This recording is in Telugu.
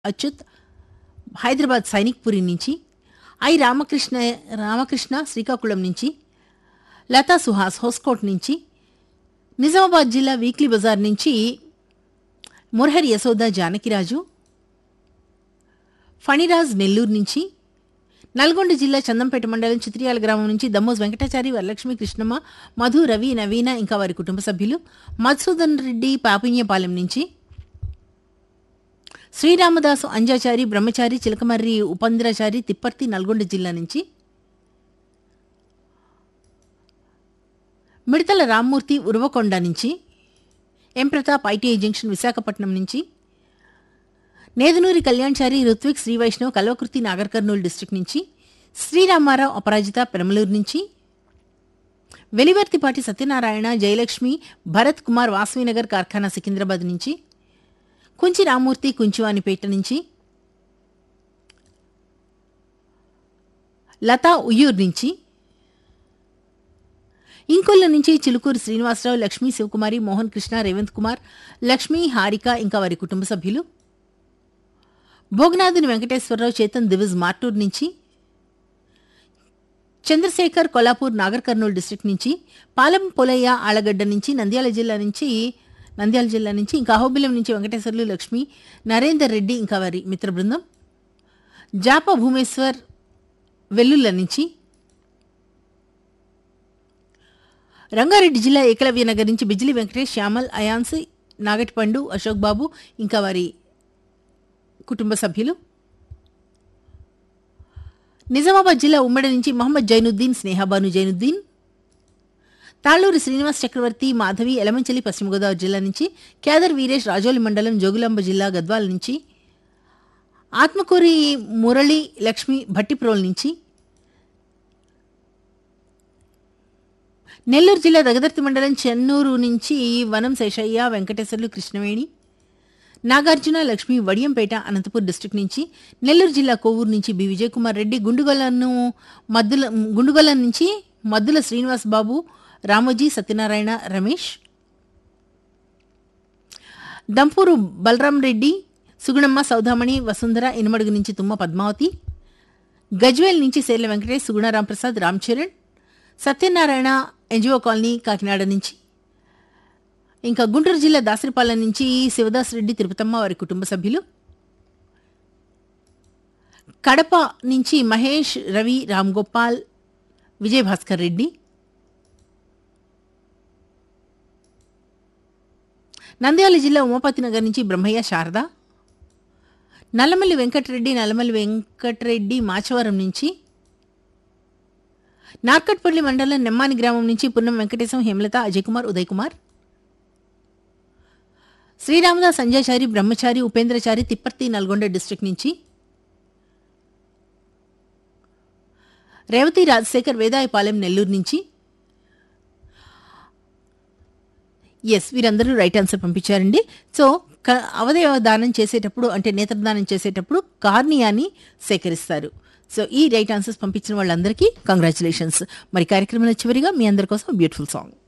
అచ్యుత్ హైదరాబాద్ సైనిక్పురి నుంచి, రామకృష్ణ శ్రీకాకుళం నుంచి, లతా సుహాస్ హోస్కోట్ నుంచి, నిజామాబాద్ జిల్లా వీక్లీ బజార్ నుంచి మురహరి యశోద జానకిరాజు, ఫణిరాజ్ నెల్లూరు నుంచి, నల్గొండ జిల్లా చందంపేట మండలం చిత్రియాల గ్రామం నుంచి దమ్మోజ్ వెంకటాచారి, వరలక్ష్మి, కృష్ణమ్మ, మధు, రవి, నవీన ఇంకా వారి కుటుంబ సభ్యులు, మధుసూదన్ రెడ్డి పాపిన్యపాలెం నుంచి, శ్రీరామదాసు అంజాచారి, బ్రహ్మచారి, చిలకమర్రి ఉపంద్రాచారి, తిప్పర్తి నల్గొండ జిల్లా నుంచి, మిడతల రామ్మూర్తి ఉరవకొండ నుంచి, ఎం ప్రతాప్ ఐటీఐ జంక్షన్ విశాఖపట్నం నుంచి, నేదునూరి కళ్యాణ్చారి, రుత్విక్, శ్రీ వైష్ణవ్ కల్వకుర్తి నాగర్ కర్నూలు డిస్టిక్ నుంచి, శ్రీరామారావు అపరాజిత పెరమలూరు నుంచి, వెలివర్తిపాటి సత్యనారాయణ, జయలక్ష్మి, భరత్ కుమార్ వాసవినగర్ కార్ఖానా సికింద్రాబాద్ నుంచి, కుంచి రామూర్తి కుంచివానిపేట నుంచి, లతా ఉయ్యూర్ నుంచి, ఇంకొల్ల నుంచి చిలుకూరు శ్రీనివాసరావు, లక్ష్మీ, శివకుమారి, మోహన్ కృష్ణ, రేవంత్ కుమార్, లక్ష్మీ, హారిక ఇంకా వారి కుటుంబ సభ్యులు, భోగనాథుని వెంకటేశ్వరరావు, చేతన్ దివిజ్ మార్టూర్ నుంచి, చంద్రశేఖర్ కొల్లాపూర్ నాగర్ కర్నూలు డిస్టిక్ నుంచి, పాలెం పొలయ్య ఆళ్లగడ్డ నుంచి, నంద్యాల జిల్లా నుంచి ఇంకా అహోబిలం నుంచి వెంకటేశ్వర్లు, లక్ష్మి, నరేందర్ రెడ్డి ఇంకా వారి మిత్ర బృందం, జాప భూమేశ్వర్ వెల్లుల్ల నుంచి, రంగారెడ్డి జిల్లా ఏకలవ్య నగర్ నుంచి బిజిలి వెంకటేష్, శ్యామల్, అయాన్సి, నాగటిపండు, అశోక్ బాబు ఇంకా వారి కుటుంబ సభ్యులు, నిజామాబాద్ జిల్లా ఉమ్మడి నుంచి మహమ్మద్ జైనుద్దీన్, స్నేహాబాను జైనుద్దీన్, తాళ్లూరి శ్రీనివాస్ చక్రవర్తి, మాధవి, ఎలమంచలి పశ్చిమ గోదావరి జిల్లా నుంచి, కేదర్ వీరేష్ రాజోలి మండలం జోగులాంబ జిల్లా గద్వాల నుంచి, ఆత్మకూరి మురళి లక్ష్మి భట్టిప్రోల్ నుంచి, నెల్లూరు జిల్లా దగదర్తి మండలం చెన్నూరు నుంచి వనం శేషయ్య, వెంకటేశ్వర్లు, కృష్ణవేణి, నాగార్జున, లక్ష్మి, వడియంపేట అనంతపూర్ డిస్టిక్ నుంచి, నెల్లూరు జిల్లా కోవూరు నుంచి బి విజయకుమార్ రెడ్డి, గుండుగొల్లం నుంచి మద్దుల శ్రీనివాస్ బాబు, రామోజీ, సత్యనారాయణ, రమేష్, దంపూరు బలరాం రెడ్డి, సుగుణమ్మ, సౌదామణి, వసుంధర, ఇనుమడుగు నుంచి తుమ్మ పద్మావతి, గజ్వేల్ నుంచి సేర్ల వెంకటేష్, సుగుణారాం ప్రసాద్, రామ్ చరణ్, సత్యనారాయణ, ఎన్జిఓ కాలనీ కాకినాడ నుంచి, ఇంకా గుంటూరు జిల్లా దాసరిపాలెం నుంచి శివదాస్ రెడ్డి, తిరుపతమ్మ వారి కుటుంబ సభ్యులు, కడప నుంచి మహేష్, రవి, రామ్ గోపాల్, విజయభాస్కర్ రెడ్డి, నంద్యాల జిల్లా ఉమాపతి నగర్ నుంచి బ్రహ్మయ్య, శారద, నల్లమల్లి వెంకటరెడ్డి మాచవరం నుంచి, నార్కట్పల్లి మండలం నెమ్మాని గ్రామం నుంచి పున్నం వెంకటేశం, హేమలత, అజయ్ కుమార్, ఉదయ్ కుమార్, శ్రీరామదాస్ సంజయచారి, బ్రహ్మచారి, ఉపేంద్రచారి, తిప్పర్తి నల్గొండ డిస్ట్రిక్ట్ నుంచి, రేవతి రాజశేఖర్, వేదాయపాలెం నెల్లూరు నుంచి. వీరందరూ రైట్ ఆన్సర్ పంపించారండి. సో అవయవ దానం చేసేటప్పుడు అంటే నేత్రదానం చేసేటప్పుడు కార్నియాని సేకరిస్తారు. సో ఈ రైట్ ఆన్సర్స్ పంపించిన వాళ్ళందరికీ కంగ్రాచులేషన్స్. మరి కార్యక్రమంలో చివరిగా మీ అందరి కోసం బ్యూటిఫుల్ సాంగ్.